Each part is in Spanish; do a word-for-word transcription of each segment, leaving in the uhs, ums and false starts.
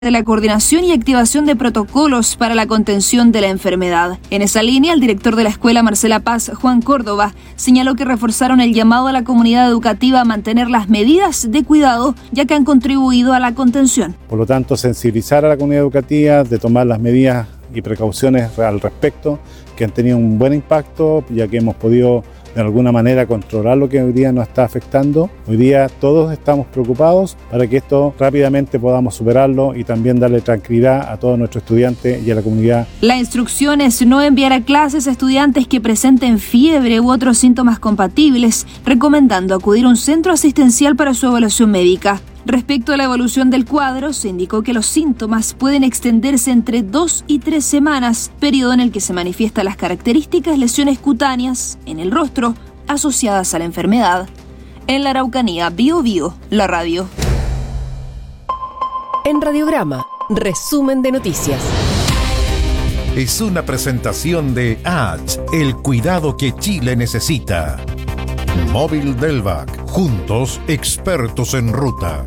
de la coordinación y activación de protocolos para la contención de la enfermedad. En esa línea, el director de la escuela Marcela Paz, Juan Córdoba, señaló que reforzaron el llamado a la comunidad educativa a mantener las medidas de cuidado, ya que han contribuido a la contención. Por lo tanto, sensibilizar a la comunidad educativa de tomar las medidas y precauciones al respecto, que han tenido un buen impacto, ya que hemos podido de alguna manera controlar lo que hoy día nos está afectando. Hoy día todos estamos preocupados para que esto rápidamente podamos superarlo y también darle tranquilidad a todos nuestros estudiantes y a la comunidad. La instrucción es no enviar a clases a estudiantes que presenten fiebre u otros síntomas compatibles, recomendando acudir a un centro asistencial para su evaluación médica. Respecto a la evolución del cuadro, se indicó que los síntomas pueden extenderse entre dos y tres semanas, periodo en el que se manifiestan las características lesiones cutáneas en el rostro asociadas a la enfermedad. En la Araucanía, Bio Bio, la radio. En Radiograma, resumen de noticias. Es una presentación de H, el cuidado que Chile necesita. Móvil Delvac, juntos expertos en ruta.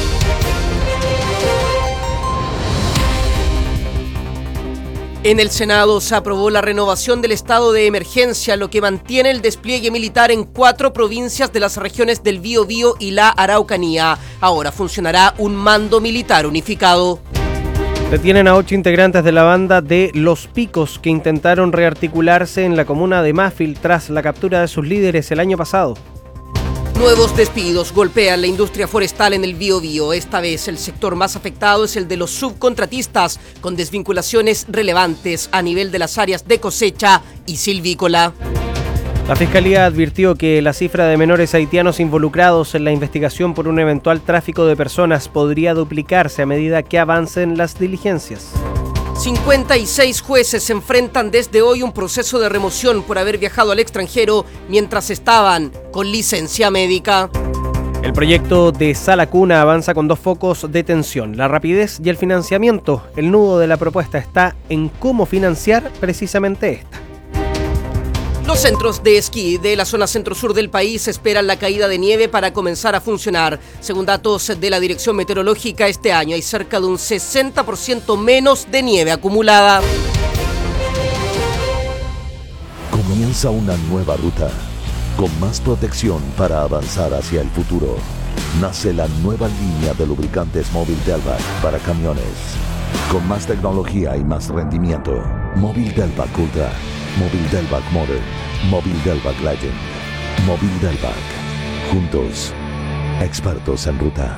En el Senado se aprobó la renovación del estado de emergencia, lo que mantiene el despliegue militar en cuatro provincias de las regiones del Biobío y la Araucanía. Ahora funcionará un mando militar unificado. Detienen a ocho integrantes de la banda de Los Picos que intentaron rearticularse en la comuna de Mafil tras la captura de sus líderes el año pasado. Nuevos despidos golpean la industria forestal en el Biobío. Esta vez el sector más afectado es el de los subcontratistas, con desvinculaciones relevantes a nivel de las áreas de cosecha y silvícola. La Fiscalía advirtió que la cifra de menores haitianos involucrados en la investigación por un eventual tráfico de personas podría duplicarse a medida que avancen las diligencias. cincuenta y seis jueces se enfrentan desde hoy un proceso de remoción por haber viajado al extranjero mientras estaban con licencia médica. El proyecto de Sala Cuna avanza con dos focos de tensión, la rapidez y el financiamiento. El nudo de la propuesta está en cómo financiar precisamente esta. Los centros de esquí de la zona centro-sur del país esperan la caída de nieve para comenzar a funcionar. Según datos de la Dirección Meteorológica, este año hay cerca de un sesenta por ciento menos de nieve acumulada. Comienza una nueva ruta, con más protección para avanzar hacia el futuro. Nace la nueva línea de lubricantes Móvil Delvac para camiones. Con más tecnología y más rendimiento. Móvil Delvac Ultra. Móvil Delvac Modern, Móvil Delvac Legend, Móvil Delvac. Juntos, expertos en ruta.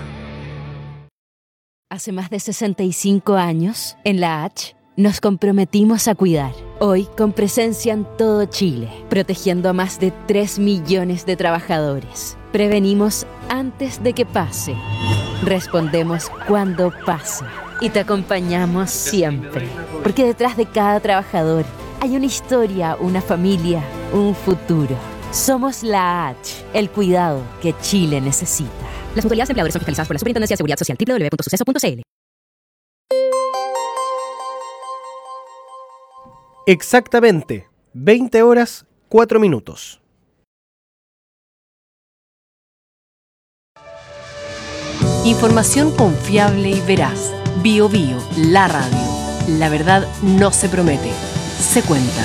Hace más de sesenta y cinco años, en la H, nos comprometimos a cuidar. Hoy, con presencia en todo Chile, protegiendo a más de tres millones de trabajadores. Prevenimos antes de que pase. Respondemos cuando pasa. Y te acompañamos siempre. Porque detrás de cada trabajador hay una historia, una familia, un futuro. Somos la H, el cuidado que Chile necesita. Las mutualidades de empleadores son fiscalizadas por la Superintendencia de Seguridad Social, doble u doble u doble u punto suceso punto c l. Exactamente, veinte horas, cuatro minutos. Información confiable y veraz. Bio Bio, la radio. La verdad no se promete, se cuenta.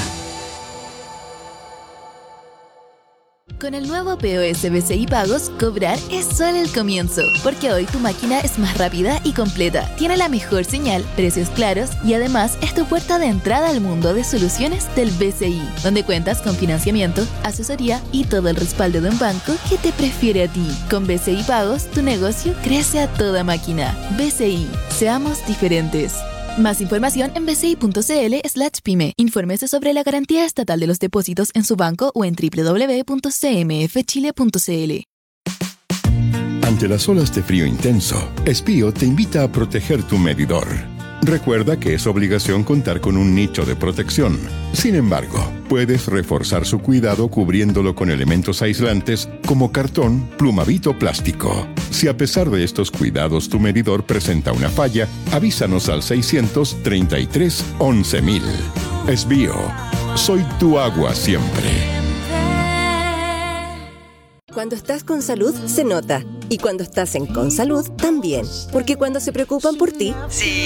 Con el nuevo P O S B C I Pagos, cobrar es solo el comienzo, porque hoy tu máquina es más rápida y completa, tiene la mejor señal, precios claros y además es tu puerta de entrada al mundo de soluciones del B C I, donde cuentas con financiamiento, asesoría y todo el respaldo de un banco que te prefiere a ti. Con B C I Pagos, tu negocio crece a toda máquina. B C I, seamos diferentes. Más información en bci.cl slash pyme. Infórmese sobre la garantía estatal de los depósitos en su banco o en doble u doble u doble u punto c m f chile punto c l. Ante las olas de frío intenso, Espío te invita a proteger tu medidor. Recuerda que es obligación contar con un nicho de protección. Sin embargo, puedes reforzar su cuidado cubriéndolo con elementos aislantes como cartón, plumavit o plástico. Si a pesar de estos cuidados tu medidor presenta una falla, avísanos al seiscientos treinta y tres once mil. Espío, soy tu agua siempre. Cuando estás con salud, se nota. Y cuando estás en Consalud, también. Porque cuando se preocupan por ti... Sí.